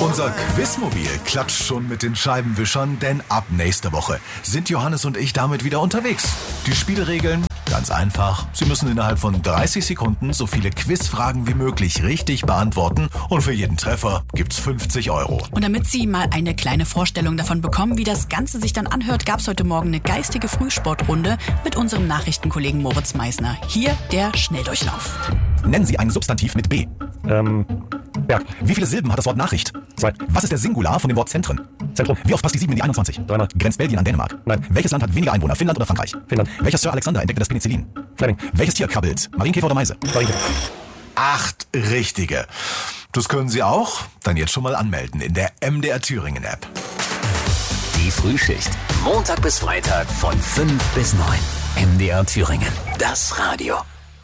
Unser Quizmobil klatscht schon mit den Scheibenwischern, denn ab nächste Woche sind Johannes und ich damit wieder unterwegs. Die Spielregeln? Ganz einfach. Sie müssen innerhalb von 30 Sekunden so viele Quizfragen wie möglich richtig beantworten und für jeden Treffer gibt's 50 Euro. Und damit Sie mal eine kleine Vorstellung davon bekommen, wie das Ganze sich dann anhört, gab's heute Morgen eine geistige Frühsportrunde mit unserem Nachrichtenkollegen Moritz Meisner. Hier der Schnelldurchlauf. Nennen Sie ein Substantiv mit B. Berg. Wie viele Silben hat das Wort Nachricht? 2. Was ist der Singular von dem Wort Zentren? Zentrum. Wie oft passt die 7 in die 21? 3-mal. Grenzt Belgien an Dänemark? Nein. Welches Land hat weniger Einwohner, Finnland oder Frankreich? Finnland. Welcher Sir Alexander entdeckte das Penicillin? Fleming. Welches Tier krabbelt? Marienkäfer oder Meise? Marienkäfer. 8 richtige. Das können Sie auch? Dann jetzt schon mal anmelden in der MDR Thüringen App. Die Frühschicht. Montag bis Freitag von 5 bis 9. MDR Thüringen. Das Radio.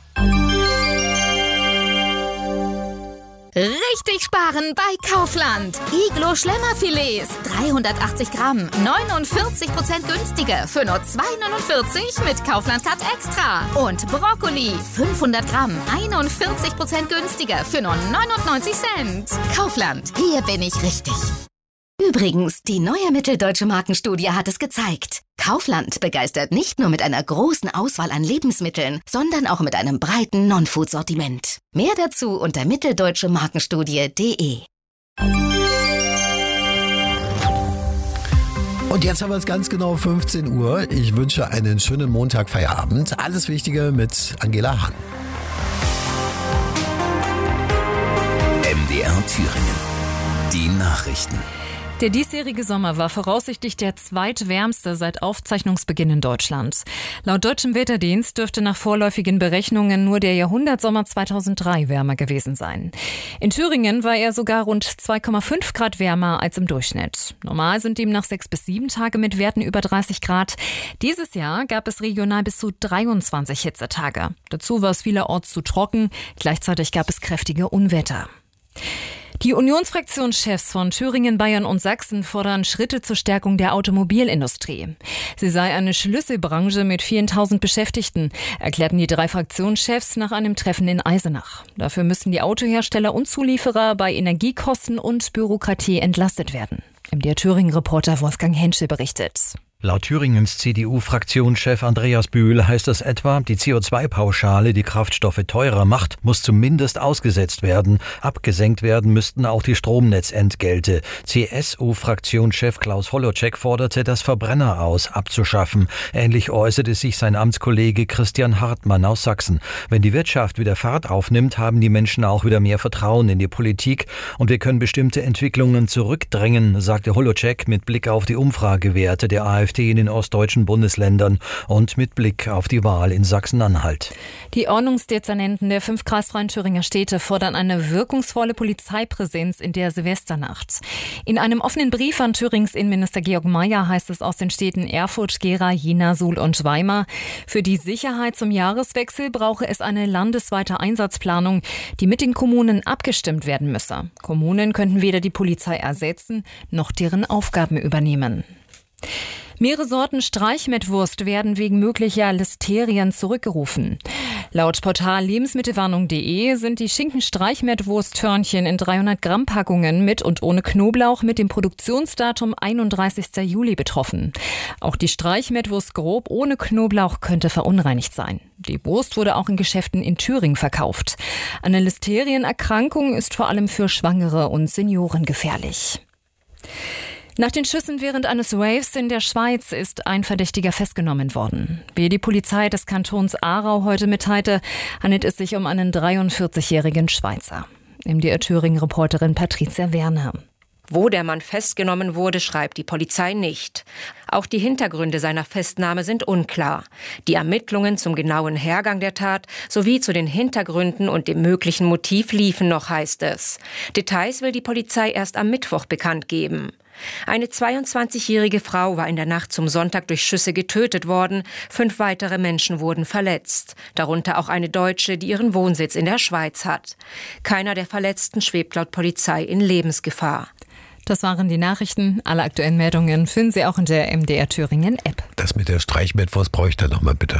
Richtig sparen bei Kaufland. Iglo Schlemmerfilets, 380 Gramm, 49% günstiger für nur 2,49 mit Kaufland Cut Extra. Und Brokkoli, 500 Gramm, 41% günstiger für nur 99 Cent. Kaufland, hier bin ich richtig. Übrigens, die neue Mitteldeutsche Markenstudie hat es gezeigt. Kaufland begeistert nicht nur mit einer großen Auswahl an Lebensmitteln, sondern auch mit einem breiten Non-Food-Sortiment. Mehr dazu unter mitteldeutschemarkenstudie.de. Und jetzt haben wir es ganz genau 15 Uhr. Ich wünsche einen schönen Montag-Feierabend. Alles Wichtige mit Angela Hahn. MDR Thüringen. Die Nachrichten. Der diesjährige Sommer war voraussichtlich der zweitwärmste seit Aufzeichnungsbeginn in Deutschland. Laut deutschem Wetterdienst dürfte nach vorläufigen Berechnungen nur der Jahrhundertsommer 2003 wärmer gewesen sein. In Thüringen war er sogar rund 2,5 Grad wärmer als im Durchschnitt. Normal sind demnach 6 bis 7 Tage mit Werten über 30 Grad. Dieses Jahr gab es regional bis zu 23 Hitzetage. Dazu war es vielerorts zu trocken. Gleichzeitig gab es kräftige Unwetter. Die Unionsfraktionschefs von Thüringen, Bayern und Sachsen fordern Schritte zur Stärkung der Automobilindustrie. Sie sei eine Schlüsselbranche mit vielen tausend Beschäftigten, erklärten die 3 Fraktionschefs nach einem Treffen in Eisenach. Dafür müssen die Autohersteller und Zulieferer bei Energiekosten und Bürokratie entlastet werden. MDR Thüringen-Reporter Wolfgang Henschel berichtet. Laut Thüringens CDU-Fraktionschef Andreas Bühl heißt es etwa, die CO2-Pauschale, die Kraftstoffe teurer macht, muss zumindest ausgesetzt werden. Abgesenkt werden müssten auch die Stromnetzentgelte. CSU-Fraktionschef Klaus Holleczek forderte, das Verbrenner aus abzuschaffen. Ähnlich äußerte sich sein Amtskollege Christian Hartmann aus Sachsen. Wenn die Wirtschaft wieder Fahrt aufnimmt, haben die Menschen auch wieder mehr Vertrauen in die Politik und wir können bestimmte Entwicklungen zurückdrängen, sagte Holleczek mit Blick auf die Umfragewerte der AfD in den ostdeutschen Bundesländern und mit Blick auf die Wahl in Sachsen-Anhalt. Die Ordnungsdezernenten der 5 kreisfreien Thüringer Städte fordern eine wirkungsvolle Polizeipräsenz in der Silvesternacht. In einem offenen Brief an Thürings Innenminister Georg Mayer heißt es aus den Städten Erfurt, Gera, Jena, Suhl und Weimar: Für die Sicherheit zum Jahreswechsel brauche es eine landesweite Einsatzplanung, die mit den Kommunen abgestimmt werden müsse. Kommunen könnten weder die Polizei ersetzen noch deren Aufgaben übernehmen. Mehrere Sorten Streichmettwurst werden wegen möglicher Listerien zurückgerufen. Laut Portal Lebensmittelwarnung.de sind die Schinken-Streichmettwursthörnchen in 300 Gramm Packungen mit und ohne Knoblauch mit dem Produktionsdatum 31. Juli betroffen. Auch die Streichmettwurst grob ohne Knoblauch könnte verunreinigt sein. Die Wurst wurde auch in Geschäften in Thüringen verkauft. Eine Listerienerkrankung ist vor allem für Schwangere und Senioren gefährlich. Nach den Schüssen während eines Raves in der Schweiz ist ein Verdächtiger festgenommen worden. Wie die Polizei des Kantons Aarau heute mitteilte, handelt es sich um einen 43-jährigen Schweizer. MDR Thüringen-Reporterin Patricia Werner. Wo der Mann festgenommen wurde, schreibt die Polizei nicht. Auch die Hintergründe seiner Festnahme sind unklar. Die Ermittlungen zum genauen Hergang der Tat sowie zu den Hintergründen und dem möglichen Motiv liefen noch, heißt es. Details will die Polizei erst am Mittwoch bekannt geben. Eine 22-jährige Frau war in der Nacht zum Sonntag durch Schüsse getötet worden. 5 weitere Menschen wurden verletzt. Darunter auch eine Deutsche, die ihren Wohnsitz in der Schweiz hat. Keiner der Verletzten schwebt laut Polizei in Lebensgefahr. Das waren die Nachrichten. Alle aktuellen Meldungen finden Sie auch in der MDR Thüringen App. Das mit der Streichmettwurst brauche ich dann nochmal bitte.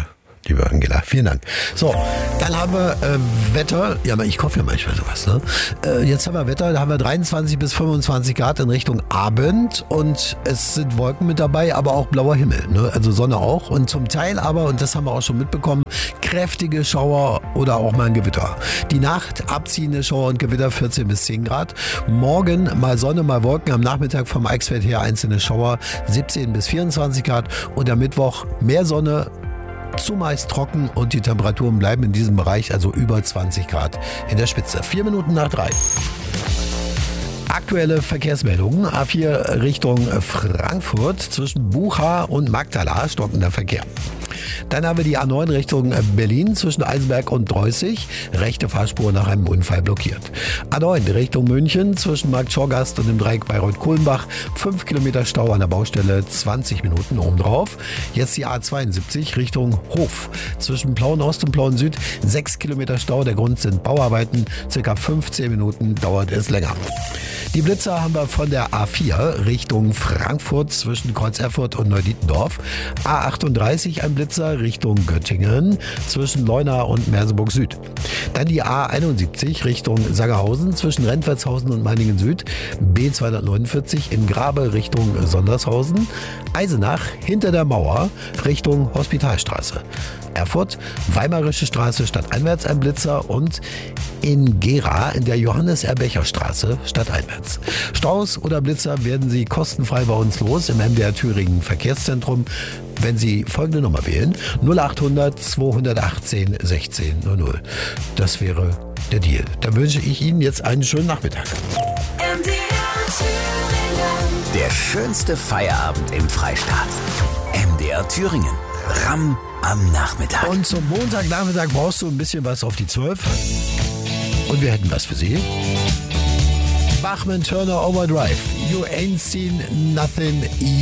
liebe Angela. Vielen Dank. So, dann haben wir Wetter. Ja, aber ich kaufe ja manchmal sowas. Ne? Jetzt haben wir Wetter, da haben wir 23 bis 25 Grad in Richtung Abend und es sind Wolken mit dabei, aber auch blauer Himmel. Ne? Also Sonne auch und zum Teil aber, und das haben wir auch schon mitbekommen, kräftige Schauer oder auch mal ein Gewitter. Die Nacht abziehende Schauer und Gewitter 14 bis 10 Grad. Morgen mal Sonne, mal Wolken. Am Nachmittag vom Eichsfeld her einzelne Schauer 17 bis 24 Grad. Und am Mittwoch mehr Sonne, zumeist trocken und die Temperaturen bleiben in diesem Bereich, also über 20 Grad in der Spitze. 4 Minuten nach 3. Aktuelle Verkehrsmeldungen. A4 Richtung Frankfurt zwischen Bucha und Magdala stockender Verkehr. Dann haben wir die A9 Richtung Berlin zwischen Eisenberg und Dreußig. Rechte Fahrspur nach einem Unfall blockiert. A9 Richtung München zwischen Markt Schorgast und dem Dreieck Bayreuth-Kulmbach. 5 Kilometer Stau an der Baustelle, 20 Minuten obendrauf. Jetzt die A72 Richtung Hof zwischen Plauen Ost und Plauen Süd. 6 Kilometer Stau. Der Grund sind Bauarbeiten. Circa 15 Minuten dauert es länger. Die Blitzer haben wir von der A4 Richtung Frankfurt zwischen Kreuz Erfurt und Neudietendorf. A38 ein Blitzer Richtung Göttingen zwischen Leuna und Merseburg Süd. Dann die A71 Richtung Sangerhausen zwischen Rentwertshausen und Meiningen Süd. B249 in Grabe Richtung Sondershausen. Eisenach hinter der Mauer Richtung Hospitalstraße. Erfurt, Weimarische Straße stadteinwärts ein Blitzer und in Gera in der Johannes-Erbecher-Straße stadteinwärts. Staus oder Blitzer werden Sie kostenfrei bei uns los im MDR Thüringen Verkehrszentrum, wenn Sie folgende Nummer wählen: 0800 218 1600. Das wäre der Deal. Da wünsche ich Ihnen jetzt einen schönen Nachmittag. Der schönste Feierabend im Freistaat. MDR Thüringen. Ramm am Nachmittag. Und zum Montagnachmittag brauchst du ein bisschen was auf die 12. Und wir hätten was für Sie. Bachman Turner Overdrive. You ain't seen nothing